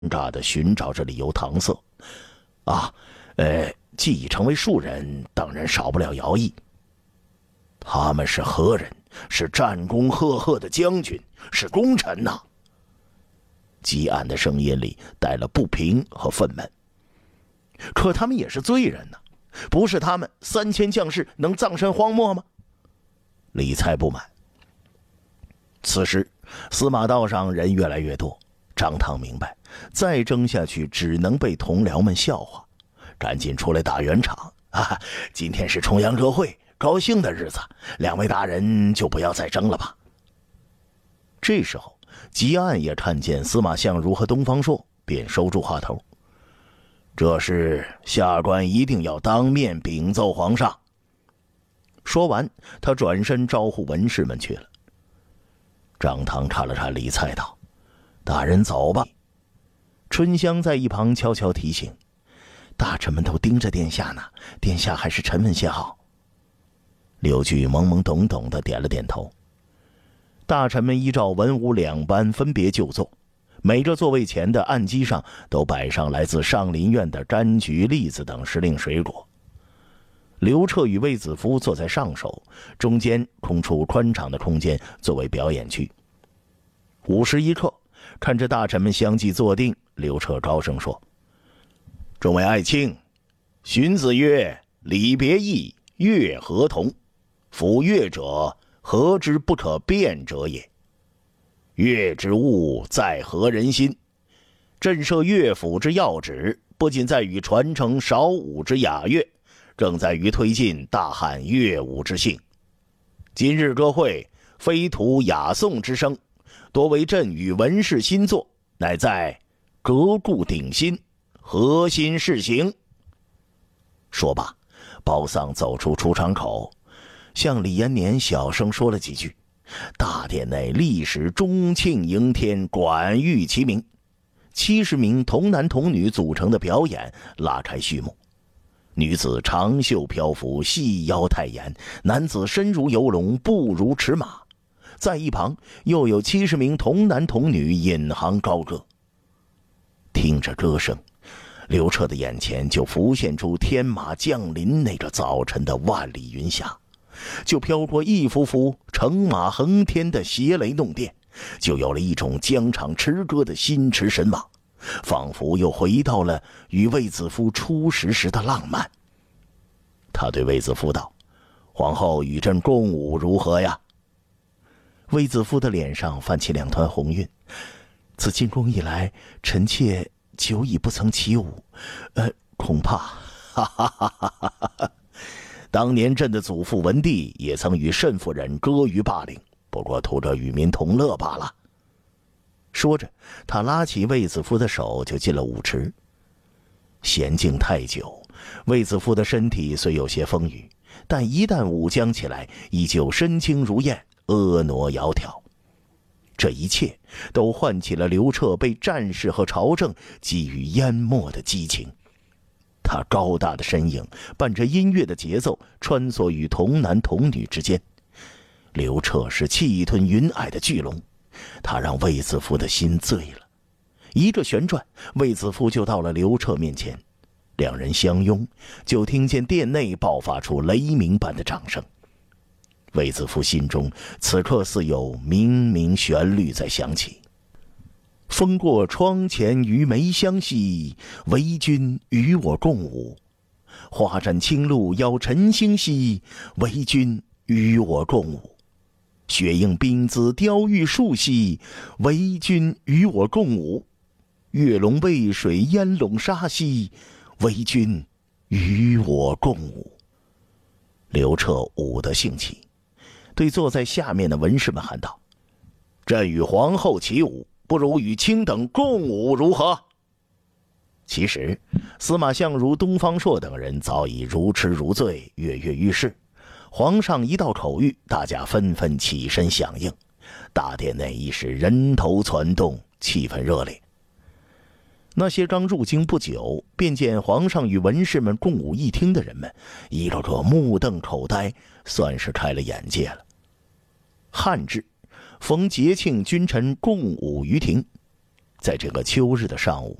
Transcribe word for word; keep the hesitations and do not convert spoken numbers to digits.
扎地寻找着理由搪塞。啊，呃，既已成为庶人，当然少不了徭役。他们是何人？是战功赫赫的将军，是功臣呐、啊！激昂的声音里带了不平和愤懑。可他们也是罪人呐、啊，不是他们三千将士能葬身荒漠吗？李蔡不满。此时司马道上人越来越多，张汤明白再争下去只能被同僚们笑话，赶紧出来打圆场。啊，今天是重阳歌会，高兴的日子，两位大人就不要再争了吧。这时候吉安也看见司马相如和东方朔，便收住话头。这事下官一定要当面禀奏皇上。说完，他转身招呼文士们去了。张汤看了看李蔡，道：“大人走吧。”春香在一旁悄悄提醒：“大臣们都盯着殿下呢，殿下还是沉稳些好。”刘据懵懵懂懂地点了点头。大臣们依照文武两班分别就坐，每个座位前的案几上都摆上来自上林苑的柑橘、栗子等时令水果。刘彻与卫子夫坐在上首，中间空出宽敞的空间作为表演区。午时一刻，看着大臣们相继坐定，刘彻高声说：“众位爱卿，荀子曰：礼别义，乐合同。夫乐者，何之不可辩者也？乐之物，在合人心。震慑乐府之要旨，不仅在于传承韶武之雅乐，正在于推进大汉乐舞之兴。今日歌会，非图雅颂之声，多为朕与文士新作，乃在革故鼎新，核心试行。”说罢，包桑走出出场口，向李延年小声说了几句。大殿内立时钟磬迎天，管乐齐鸣。七十名童男童女组成的表演拉开序幕。女子长袖飘拂，细腰太妍；男子身如游龙，步如驰马。在一旁又有七十名童男童女引吭高歌。听着歌声，刘彻的眼前就浮现出天马降临那个早晨的万里云霞，就飘过一幅幅乘马横天的斜雷弄电，就有了一种疆场驰歌的心驰神往，仿佛又回到了与卫子夫初识时的浪漫。他对卫子夫道：“皇后与朕共舞如何呀？”卫子夫的脸上泛起两团红晕。自进宫以来，臣妾久已不曾起舞，呃，恐怕……哈哈哈哈哈哈！当年朕的祖父文帝也曾与慎夫人歌于霸陵，不过图着与民同乐罢了。说着，他拉起卫子夫的手就进了舞池。娴静太久，卫子夫的身体虽有些丰腴，但一旦舞将起来，依旧身轻如燕，婀娜窈窕。这一切都唤起了刘彻被战事和朝政给予淹没的激情。他高大的身影伴着音乐的节奏穿梭于童男童女之间。刘彻是气吞云霭的巨龙，他让卫子夫的心醉了。一个旋转，卫子夫就到了刘彻面前，两人相拥，就听见殿内爆发出雷鸣般的掌声。卫子夫心中此刻似有冥冥旋律在响起。风过窗前余梅香兮，为君与我共舞。花展青露邀晨星兮，为君与我共舞。雪映冰姿雕玉树兮，为君与我共舞。月笼渭水烟笼沙兮，为君与我共舞。刘彻舞得兴起，对坐在下面的文士们喊道：“朕与皇后起舞，不如与卿等共舞如何？”其实司马相如、东方朔等人早已如痴如醉，跃跃欲试。皇上一道口谕，大家纷纷起身响应。大殿内已是人头攒动，气氛热烈。那些刚入京不久便见皇上与文士们共舞一厅的人们，一个个目瞪口呆，算是开了眼界了。汉制，逢节庆君臣共舞于庭。 在这个秋日的上午，